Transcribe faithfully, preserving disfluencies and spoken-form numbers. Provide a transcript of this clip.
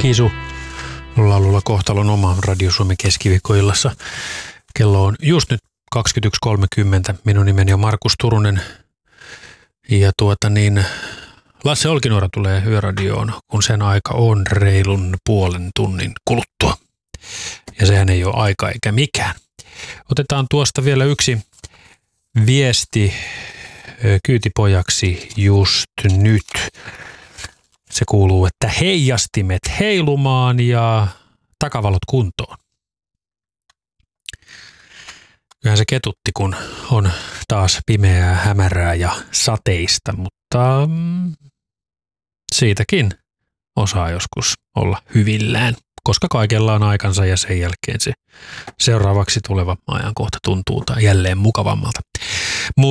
Kisu laululla kohtalon oma Radio Suomen keskiviikkoillassa. Kello on just nyt kaksikymmentäyksi kolmekymmentä. Minun nimeni on Markus Turunen. Ja tuota niin, Lasse Olkinuora tulee Yöradioon, kun sen aika on reilun puolen tunnin kuluttua. Ja sehän ei ole aika eikä mikään. Otetaan tuosta vielä yksi viesti kyytipojaksi just nyt. Se kuuluu, että heijastimet heilumaan ja takavalot kuntoon. Kyllähän se ketutti, kun on taas pimeää, hämärää ja sateista, mutta siitäkin osaa joskus olla hyvillään, koska kaikella on aikansa ja sen jälkeen se seuraavaksi tuleva ajankohta tuntuu jälleen mukavammalta.